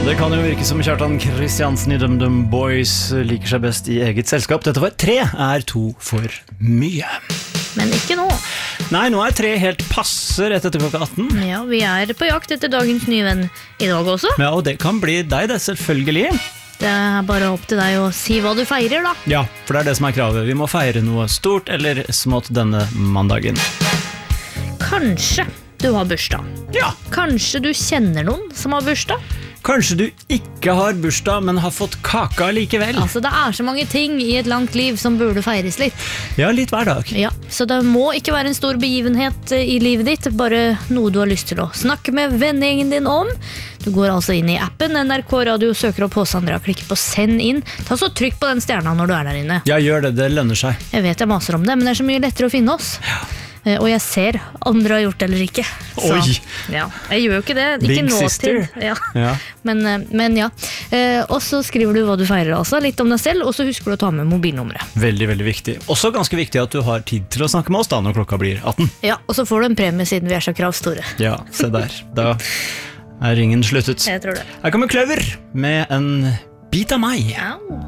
Det kan jo virke som Kjartan Kristiansen i DumDum Boys liker seg best i eget selskap. Dette var 3 er 2 for mye. Men ikke nå. Nei, nå er 3 helt passe rett etter klokka 18. Ja, vi er på jakt etter dagens nye venn i dag også. Ja, og det kan bli deg, det, selvfølgelig. Det er bare opp til deg å si hva du feirer, da. Ja, for det er det som er kravet. Vi må feire noe stort eller smått denne mandagen. Kanskje du har bursdag. Ja. Kanskje du kjenner noen som har bursdag. Kanskje du ikke har bursdag, men har fått kaka likevel. Altså, det er så mange ting i et langt liv som burde feires litt. Ja, litt hver dag. Ja, så det må ikke være en stor begivenhet i livet ditt, bare noe du har lyst til å snakke med vennegjengen din om. Du går altså inn i appen NRK Radio, søker opp H-Sandra, klikker på send inn. Ta så trykk på den stjerna når du er der inne. Ja, gjør det, det lønner seg. Jeg vet jeg maser om det, men det er så mye lettere å finne oss. Ja. Og jeg ser andre har gjort det eller ikke. Så, oi! Ja, jeg gjør jo ikke det. Ikke Big nå sister. til. Ja. Ja. Men ja. Og så skriver du hva du feirer, altså, litt om deg selv, og så husker du å ta med mobilnummeret. Veldig, veldig viktig. Også ganske viktig at du har tid til å snakke med oss da når klokka blir 18. Ja, og så får du en premie siden vi er så kravstore. Ja, se der. Da er ringen sluttet. Jeg tror det. Her kommer Kløver med en bit av meg. Au.